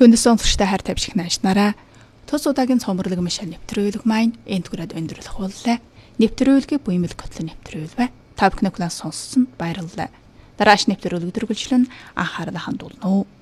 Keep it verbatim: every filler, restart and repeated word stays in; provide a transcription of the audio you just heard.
Гүндэс сонсогчтой хайр тавьчих наашнараа тус удаагийн цомрлог мишаа нэвтрүүлэг маань энд хүрээд өндөрлөх боллоо. Нэвтрүүлгийг буймэл котлон нэвтрүүлвэ. Та бүхний класс сонссон баярлалаа. Дарааш нэвтрүүлэг дөрвөлжлөн анхаарал хандуулна уу.